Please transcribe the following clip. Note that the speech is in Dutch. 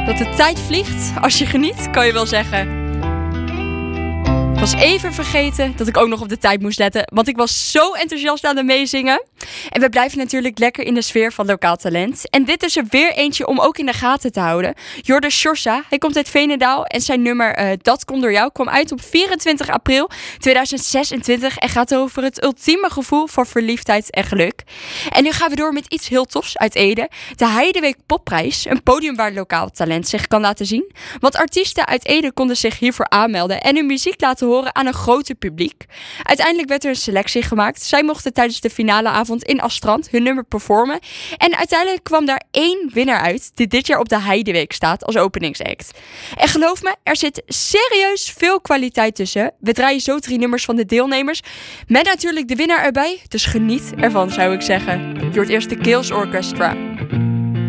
Dat de tijd vliegt als je geniet, kan je wel zeggen. Ik was even vergeten dat ik ook nog op de tijd moest letten, want ik was zo enthousiast aan het meezingen. En we blijven natuurlijk lekker in de sfeer van lokaal talent. En dit is er weer eentje om ook in de gaten te houden. Jorde Sjorsa, hij komt uit Veenendaal en zijn nummer Dat Komt Door Jou kwam uit op 24 april 2026 en gaat over het ultieme gevoel voor verliefdheid en geluk. En nu gaan we door met iets heel tofs uit Ede. De Heideweek Popprijs, een podium waar lokaal talent zich kan laten zien. Want artiesten uit Ede konden zich hiervoor aanmelden en hun muziek laten horen aan een groter publiek. Uiteindelijk werd er een selectie gemaakt. Zij mochten tijdens de finaleavond in Astrand hun nummer performen. En uiteindelijk kwam daar 1 winnaar uit die dit jaar op de Heideweek staat als openingsact. En geloof me, er zit serieus veel kwaliteit tussen. We draaien zo 3 nummers van de deelnemers. Met natuurlijk de winnaar erbij. Dus geniet ervan, zou ik zeggen. Je hoort eerst de Kills Orchestra.